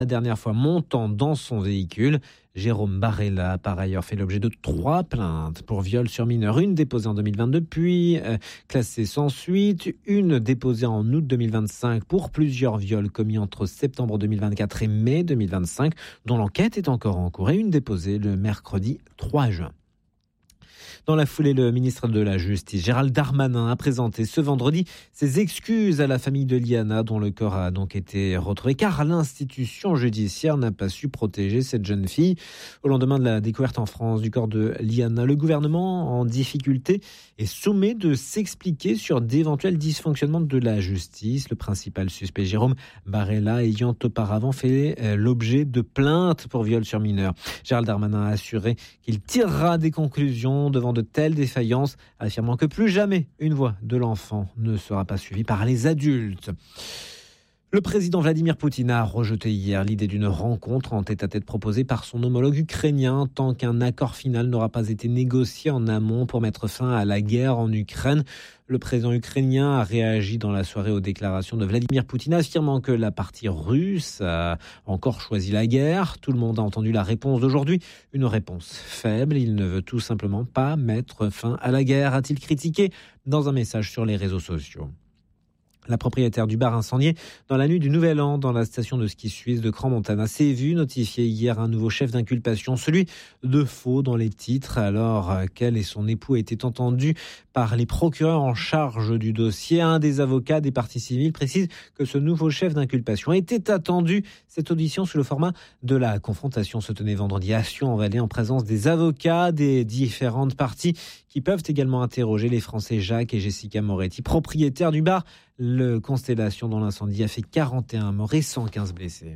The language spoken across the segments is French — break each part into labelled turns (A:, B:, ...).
A: La dernière fois montant dans son véhicule. Jérôme Barella a par ailleurs fait l'objet de 3 plaintes pour viol sur mineur. Une déposée en 2022, puis classée sans suite. Une déposée en août 2025 pour plusieurs viols commis entre septembre 2024 et mai 2025, dont l'enquête est encore en cours. Et une déposée le mercredi 3 juin. Dans la foulée, le ministre de la Justice, Gérald Darmanin, a présenté ce vendredi ses excuses à la famille de Liana, dont le corps a donc été retrouvé, car l'institution judiciaire n'a pas su protéger cette jeune fille. Au lendemain de la découverte en France du corps de Liana, le gouvernement, en difficulté, est sommé de s'expliquer sur d'éventuels dysfonctionnements de la justice. Le principal suspect, Jérôme Barella, ayant auparavant fait l'objet de plaintes pour viol sur mineur. Gérald Darmanin a assuré qu'il tirera des conclusions devant de telles défaillances, affirmant que plus jamais une voix de l'enfant ne sera pas suivie par les adultes. Le président Vladimir Poutine a rejeté hier l'idée d'une rencontre en tête-à-tête proposée par son homologue ukrainien tant qu'un accord final n'aura pas été négocié en amont pour mettre fin à la guerre en Ukraine. Le président ukrainien a réagi dans la soirée aux déclarations de Vladimir Poutine, affirmant que la partie russe a encore choisi la guerre. Tout le monde a entendu la réponse d'aujourd'hui, une réponse faible. Il ne veut tout simplement pas mettre fin à la guerre, a-t-il critiqué dans un message sur les réseaux sociaux. La propriétaire du bar incendié dans la nuit du Nouvel An dans la station de ski suisse de Crans-Montana s'est vue notifier hier un nouveau chef d'inculpation, celui de faux dans les titres, alors qu'elle et son époux étaient entendus par les procureurs en charge du dossier. Un des avocats des parties civiles précise que ce nouveau chef d'inculpation était attendu. Cette audition sous le format de la confrontation se tenait vendredi à Sion-en-Valais en présence des avocats des différentes parties qui peuvent également interroger les Français Jacques et Jessica Moretti, propriétaires du bar. Le Constellation dans l'incendie a fait 41 morts et 115 blessés.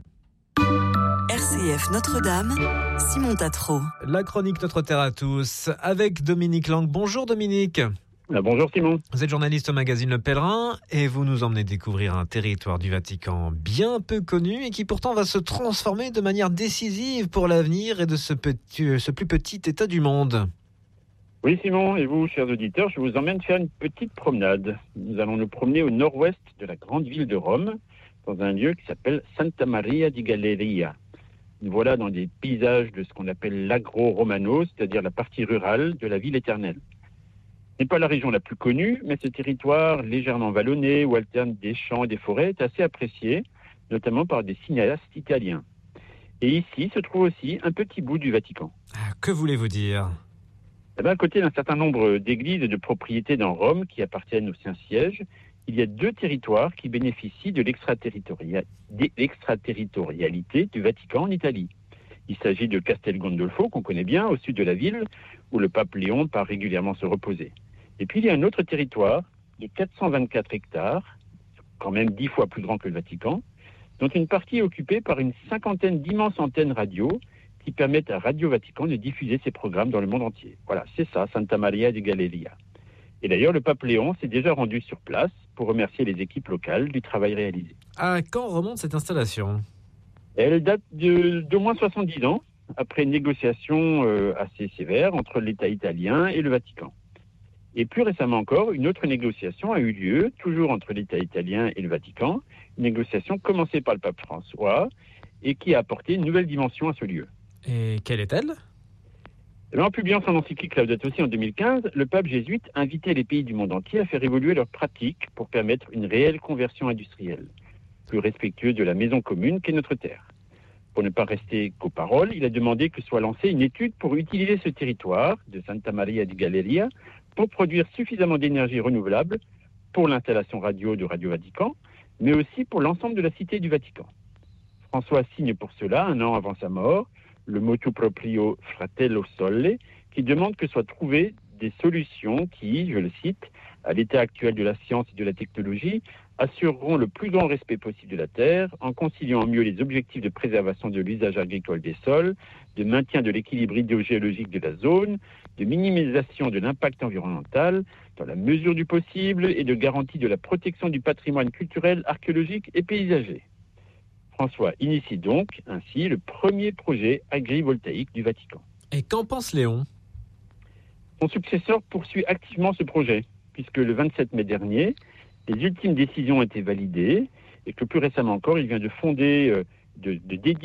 B: RCF Notre-Dame, Simon Tatro.
A: La chronique Notre Terre à tous avec Dominique Lang. Bonjour Dominique.
C: Bonjour Simon.
A: Vous êtes journaliste au magazine Le Pèlerin et vous nous emmenez découvrir un territoire du Vatican bien peu connu et qui pourtant va se transformer de manière décisive pour l'avenir et de ce plus petit État du monde.
C: Oui Simon, et vous, chers auditeurs, je vous emmène faire une petite promenade. Nous allons nous promener au nord-ouest de la grande ville de Rome, dans un lieu qui s'appelle Santa Maria di Galleria. Nous voilà dans des paysages de ce qu'on appelle l'agro romano, c'est-à-dire la partie rurale de la ville éternelle. Ce n'est pas la région la plus connue, mais ce territoire légèrement vallonné où alternent des champs et des forêts est assez apprécié, notamment par des cinéastes italiens. Et ici se trouve aussi un petit bout du Vatican.
A: Que voulez-vous dire ?
C: À côté d'un certain nombre d'églises et de propriétés dans Rome qui appartiennent au Saint-Siège, il y a 2 territoires qui bénéficient de l'extraterritorialité du Vatican en Italie. Il s'agit de Castel Gandolfo, qu'on connaît bien, au sud de la ville, où le pape Léon part régulièrement se reposer. Et puis il y a un autre territoire de 424 hectares, quand même 10 fois plus grand que le Vatican, dont une partie est occupée par une 50aine d'immenses antennes radio qui permettent à Radio Vatican de diffuser ses programmes dans le monde entier. Voilà, c'est ça, Santa Maria di Galleria. Et d'ailleurs, le pape Léon s'est déjà rendu sur place pour remercier les équipes locales du travail réalisé.
A: À quand remonte cette installation ?
C: Elle date d'au moins 70 ans, après une négociation assez sévère entre l'État italien et le Vatican. Et plus récemment encore, une autre négociation a eu lieu, toujours entre l'État italien et le Vatican, une négociation commencée par le pape François et qui a apporté une nouvelle dimension à ce lieu.
A: Et quelle est-elle ?
C: En publiant son encyclique Laudato Si en 2015, le pape jésuite invitait les pays du monde entier à faire évoluer leurs pratiques pour permettre une réelle conversion industrielle, plus respectueuse de la maison commune qu'est notre terre. Pour ne pas rester qu'aux paroles, il a demandé que soit lancée une étude pour utiliser ce territoire de Santa Maria di Galleria pour produire suffisamment d'énergie renouvelable pour l'installation radio de Radio Vatican, mais aussi pour l'ensemble de la cité du Vatican. François signe pour cela, un an avant sa mort, le motu proprio Fratello Sole, qui demande que soient trouvées des solutions qui, je le cite, à l'état actuel de la science et de la technologie, assureront le plus grand respect possible de la terre, en conciliant mieux les objectifs de préservation de l'usage agricole des sols, de maintien de l'équilibre hydrogéologique de la zone, de minimisation de l'impact environnemental, dans la mesure du possible, et de garantie de la protection du patrimoine culturel, archéologique et paysager. François initie donc ainsi le premier projet agrivoltaïque du Vatican.
A: Et qu'en pense Léon ?
C: Son successeur poursuit activement ce projet, puisque le 27 mai dernier, les ultimes décisions ont été validées et que plus récemment encore, il vient de fonder de dédier